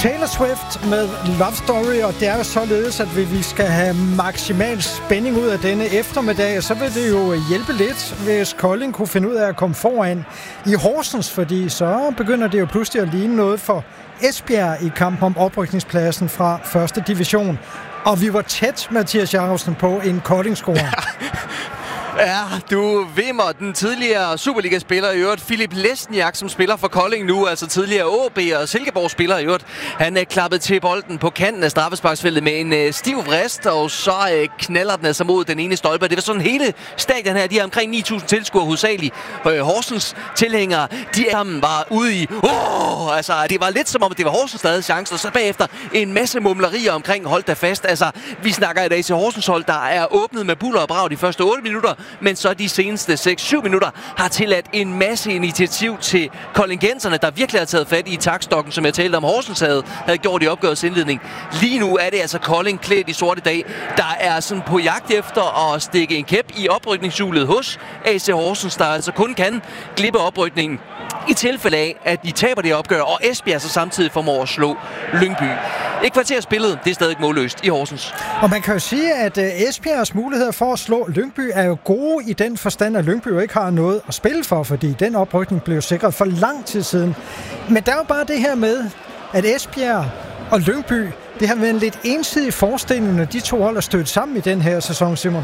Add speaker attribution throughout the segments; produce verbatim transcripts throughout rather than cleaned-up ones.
Speaker 1: Taylor Swift med Love Story, og det er jo således, at vi skal have maksimal spænding ud af denne eftermiddag, og så vil det jo hjælpe lidt, hvis Kolding kunne finde ud af at komme foran i Horsens, fordi så begynder det jo pludselig at ligne noget for Esbjerg i kampen om oprykningspladsen fra første division. Og vi var tæt, Mathias Jacobsen, på en Kolding-score.
Speaker 2: Ja, du vimmer den tidligere Superliga-spiller i øvrigt, Philip Lesniak, som spiller for Kolding nu, altså tidligere A B og Silkeborg-spiller i øvrigt. Han er klappet til bolden på kanten af straffesparksfeltet med en øh, stiv vrist, og så øh, knaller den altså mod den ene stolpe. Det var sådan hele stadion her, de har omkring ni tusind tilskuere hovedsageligt. Øh, Horsens tilhængere, de sammen var ude i, åh, altså det var lidt som om, det var Horsens, der havde chancen, og så bagefter en masse mumlerier omkring, hold da fast. Altså, vi snakker i dag til Horsens hold, der er åbnet med buller og brag de første otte minutter, men så de seneste seks syv minutter har tilladt en masse initiativ til koldingenserne, der virkelig har taget fat i taktstokken, som jeg talte om, Horsens havde, havde gjort i opgørets indledning. Lige nu er det altså Kolding klædt i sorte dag, der er sådan på jagt efter at stikke en kæp i oprykningshjulet hos A C Horsens, der altså kun kan glippe oprykningen i tilfælde af, at de taber det opgør, og Esbjerg så samtidig formår at slå Lyngby. Et kvarter spillet, det er stadig målløst i Horsens.
Speaker 1: Og man kan jo sige, at Esbjergs muligheder for at slå Lyngby er jo gode i den forstand, at Lyngby jo ikke har noget at spille for, fordi den oprykning blev sikret for lang tid siden. Men der er jo bare det her med, at Esbjerg og Lyngby, det har været en lidt ensidig forestilling, når de to hold er stødt sammen i den her sæson, Simon.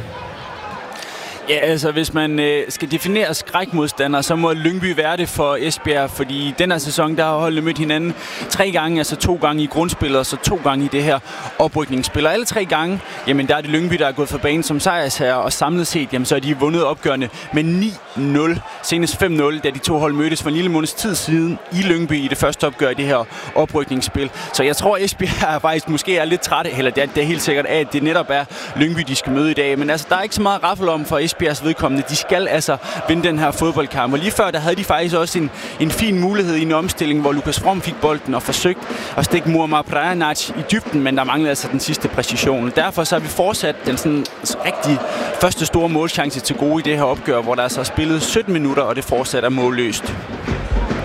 Speaker 3: Ja, altså hvis man øh, skal definere skrækmodstander, så må Lyngby være det for Esbjerg, fordi i den her sæson, der har holdene mødt hinanden tre gange, altså to gange i grundspillet, og så to gange i det her oprykningsspil. Og alle tre gange, jamen der er det Lyngby, der er gået for banen som sejrsherre, og samlet set, jamen så er de vundet opgørende med ni nul, senest fem nul, da de to hold mødtes for en lille måneds tid siden i Lyngby i det første opgør i det her oprykningsspil. Så jeg tror, Esbjerg faktisk måske er lidt trætte, eller det er, det er helt sikkert af, at det netop er Lyngby, de skal møde i dag. Men altså, der er ikke så meget raffel om for Esbjergs vedkommende. De skal altså vinde den her fodboldkamp. Og lige før, der havde de faktisk også en, en fin mulighed i en omstilling, hvor Lukas From fik bolden og forsøgte at stikke Muammar Prajanac i dybden, men der manglede altså den sidste præcision. Derfor så har vi fortsat den sådan rigtig første store målchance til gode i det her opgør, hvor der altså er spillet sytten minutter, og det fortsat er målløst.